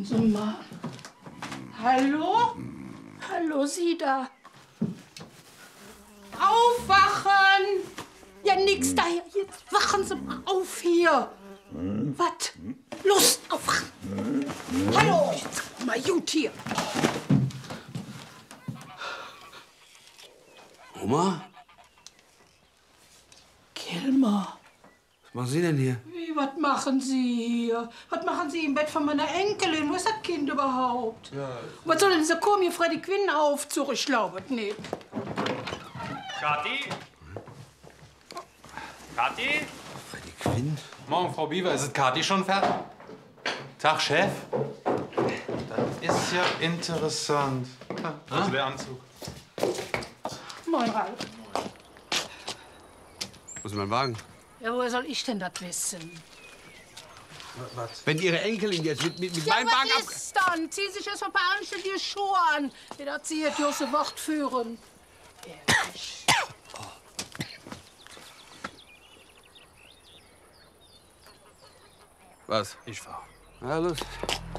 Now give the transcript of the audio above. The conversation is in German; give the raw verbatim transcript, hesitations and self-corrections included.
Sie mal. Hallo? Hallo, Sie da. Aufwachen! Ja, nix da. Jetzt wachen Sie mal auf hier. Was? Los, aufwachen. Hallo, jetzt mal gut hier. Oma? Kilmer. Was machen Sie denn hier? Wie, was machen Sie hier? Was machen Sie im Bett von meiner Enkelin? Wo ist das Kind überhaupt? Ja. Was soll denn dieser komische Freddy Quinn Aufzug? Ich glaube es nicht. Kathi? Kathi? Freddy Quinn? Morgen, Frau Bieber. Ist es Kathi schon fertig? Tag, Chef. Das ist ja interessant. Also der Anzug. Moin, Ralf. Wo ist mein Wagen? Ja, woher soll ich denn das wissen? Was? Wenn Ihre Enkelin jetzt mit, mit, mit Ja, meinem Wagen ab... was ist dann? Zieh sich erst mal ein paar anständige Schuhe an. Wie das Sie jetzt große Wort führen. Ehrlich. Was? Ich fahr. Ja, los.